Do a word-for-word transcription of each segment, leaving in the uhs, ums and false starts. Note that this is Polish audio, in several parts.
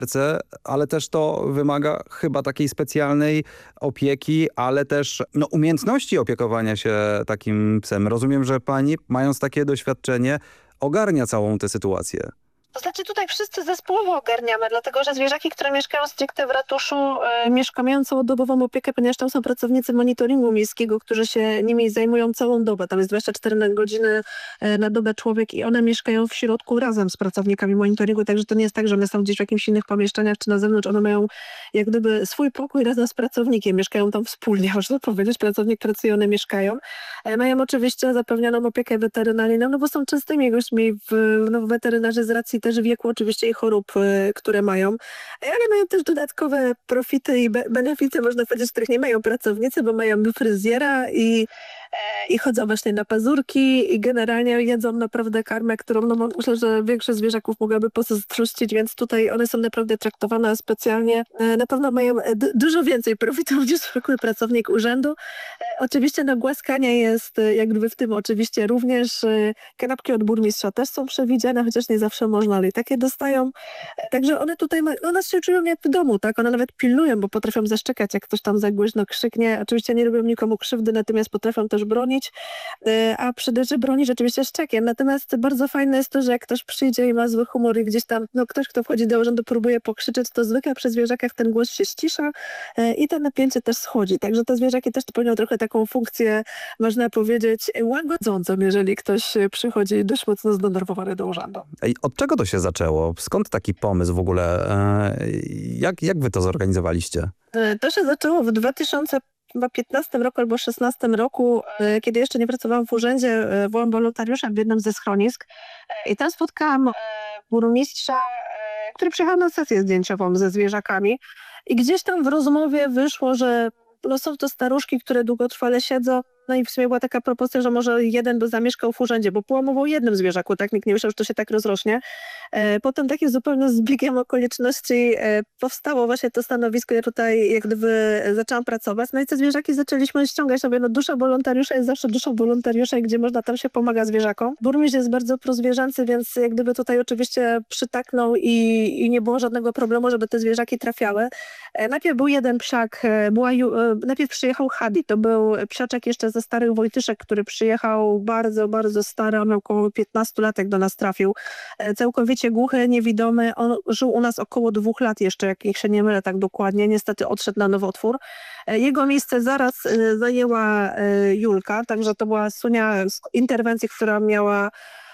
serce, ale też to wymaga chyba takiej specjalnej opieki, ale też no, umiejętności opiekowania się takim psem. Rozumiem, że pani, mając takie doświadczenie, ogarnia całą tę sytuację. To znaczy tutaj wszyscy zespołowo ogarniamy, dlatego że zwierzaki, które mieszkają stricte w ratuszu, e, mieszkają, mają całodobową opiekę, ponieważ tam są pracownicy monitoringu miejskiego, którzy się nimi zajmują całą dobę. Tam jest dwadzieścia cztery godziny e, na dobę człowiek i one mieszkają w środku razem z pracownikami monitoringu, także to nie jest tak, że one są gdzieś w jakichś innych pomieszczeniach czy na zewnątrz. One mają jak gdyby swój pokój razem z pracownikiem. Mieszkają tam wspólnie, można powiedzieć. Pracownik pracuje, one mieszkają. E, mają oczywiście zapewnioną opiekę weterynaryjną, no bo są częstymi gośćmi w, no, weterynarze z racji też wieku oczywiście i chorób, y, które mają, ale mają też dodatkowe profity i be benefity, można powiedzieć, których nie mają pracownicy, bo mają fryzjera i, e, i chodzą właśnie na pazurki i generalnie jedzą naprawdę karmę, którą no, myślę, że większość zwierzaków mogłaby pozazdrościć, więc tutaj one są naprawdę traktowane specjalnie. E, na pewno mają dużo więcej profitów niż zwykły pracownik urzędu. E, oczywiście no, głaskanie jest e, jak gdyby w tym oczywiście również. E, kanapki od burmistrza też są przewidziane, chociaż nie zawsze można, ale i takie dostają. E, Także one tutaj, ma, one się czują jak w domu, tak? One nawet pilnują, bo potrafią zaszczekać, jak ktoś tam za głośno krzyknie. Oczywiście nie robią nikomu krzywdy, natomiast potrafią też bronić, e, a przy że broni rzeczywiście szczekiem. Natomiast bardzo fajne jest to, że jak ktoś przyjdzie i ma zły humor i gdzieś tam, no ktoś, kto wchodzi do urzędu, próbuje pokrzyczeć, to zwykle przy zwierzakach ten głos się ścisza e, i to napięcie też schodzi. Także te zwierzaki też pełnią trochę taką funkcję, można powiedzieć, łagodzącą, jeżeli ktoś przychodzi dość mocno zdenerwowany do urzędu. Ej, od czego to się zaczęło? Skąd taki pomysł w ogóle? E, Jak, jak wy to zorganizowaliście? E, To się zaczęło w dwa tysiące piętnastym roku albo szesnastym roku, e, kiedy jeszcze nie pracowałam w urzędzie, e, byłam wolontariuszem w jednym ze schronisk e, i tam spotkałam e, burmistrza, e, który przyjechał na sesję zdjęciową ze zwierzakami i gdzieś tam w rozmowie wyszło, że no są to staruszki, które długotrwale siedzą. No i w sumie była taka propozycja, że może jeden by zamieszkał w urzędzie, bo była mowa o jednym zwierzaku, tak? Nikt nie myślał, że to się tak rozrośnie. E, potem takim zupełnie zbiegiem okoliczności e, powstało właśnie to stanowisko, ja tutaj jak gdyby zaczęłam pracować. No i te zwierzaki zaczęliśmy ściągać sobie, no dusza wolontariusza jest zawsze duszą wolontariusza i gdzie można, tam się pomaga zwierzakom. Burmistrz jest bardzo prozwierzęcy, więc jak gdyby tutaj oczywiście przytaknął i, i nie było żadnego problemu, żeby te zwierzaki trafiały. E, najpierw był jeden psiak, e, była, ju- e, najpierw przyjechał Hadi, to był psiaczek jeszcze ze starych Wojtyszek, który przyjechał bardzo, bardzo stary, on miał około piętnastu lat, jak do nas trafił. E, Całkowicie głuchy, niewidomy. On żył u nas około dwóch lat jeszcze, jak jak się nie mylę tak dokładnie. Niestety odszedł na nowotwór. E, Jego miejsce zaraz e, zajęła e, Julka, także to była Sunia z interwencji, która miała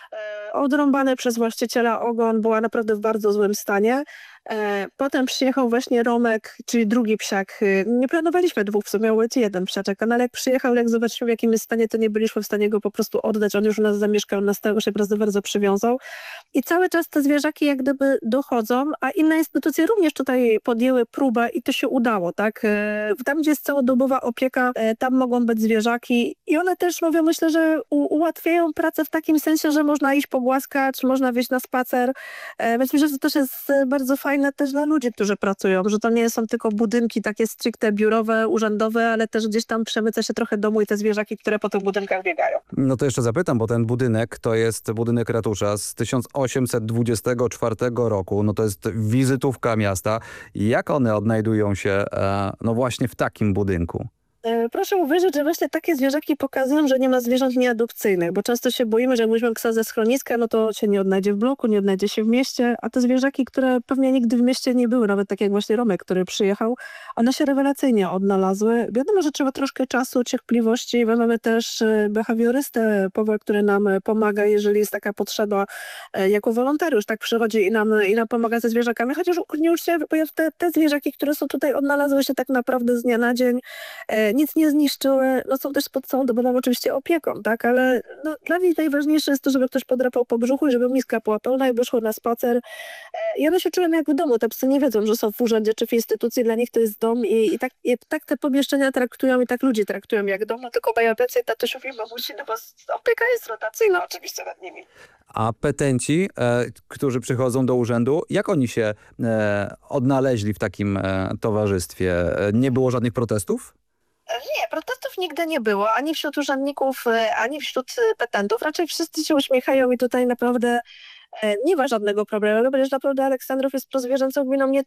e, odrąbany przez właściciela ogon, była naprawdę w bardzo złym stanie. E, Potem przyjechał właśnie Romek, czyli drugi psiak. E, Nie planowaliśmy dwóch, w sumie miał być jeden psiaczek, no ale jak przyjechał, jak zobaczyliśmy w jakim jest stanie, to nie byliśmy w stanie go po prostu oddać. On już u nas zamieszkał, na stałe się bardzo, bardzo przywiązał. I cały czas te zwierzaki jak gdyby dochodzą, a inne instytucje również tutaj podjęły próbę i to się udało, tak? E, Tam, gdzie jest całodobowa opieka, e, tam mogą być zwierzaki i one też, mówię, myślę, że u- ułatwiają pracę w takim sensie, że można iść pogłaskać, można wyjść na spacer, e, więc myślę, że to też jest e, bardzo fajne też dla ludzi, którzy pracują, że to nie są tylko budynki takie stricte biurowe, urzędowe, ale też gdzieś tam przemyca się trochę domu i te zwierzaki, które po tych budynkach biegają. No to jeszcze zapytam, bo ten budynek to jest budynek ratusza z tysiąc osiemset dwudziestego czwartego roku. No to jest wizytówka miasta. Jak one odnajdują się e, no właśnie w takim budynku? E, Proszę uwierzyć, że właśnie takie zwierzaki pokazują, że nie ma zwierząt nieadopcyjnych, bo często się boimy, że jak weźmiemy psa ze schroniska, no to się nie odnajdzie w bloku, nie odnajdzie się w mieście, a te zwierzaki, które pewnie nigdy w mieście nie były, nawet tak jak właśnie Romek, który przyjechał, one się rewelacyjnie odnalazły. Wiadomo, że trzeba troszkę czasu, cierpliwości. My mamy też e, behawiorystę, Pawła, który nam e, pomaga, jeżeli jest taka potrzeba, e, jako wolontariusz, tak przychodzi i nam, i nam pomaga ze zwierzakami, chociaż nie uczciwie, bo te, te zwierzaki, które są tutaj, odnalazły się tak naprawdę z dnia na dzień. E, nic nie zniszczyły, no są też pod całodobową oczywiście opieką, tak, ale no, dla mnie najważniejsze jest to, żeby ktoś podrapał po brzuchu i żeby miska była pełna i wyszło na spacer. E, I one się czują jak w domu, te psy nie wiedzą, że są w urzędzie czy w instytucji, dla nich to jest dom i, i, tak, i tak te pomieszczenia traktują i tak ludzi traktują jak dom, no tylko mają więcej tatusiów i mamusi, no bo opieka jest rotacyjna oczywiście nad nimi. A petenci, e, którzy przychodzą do urzędu, jak oni się e, odnaleźli w takim e, towarzystwie? E, Nie było żadnych protestów? Nie, protestów nigdy nie było, ani wśród urzędników, e, ani wśród e, petentów. Raczej wszyscy się uśmiechają i tutaj naprawdę nie ma żadnego problemu, ponieważ naprawdę Aleksandrów jest prozwierzęcą gminą nie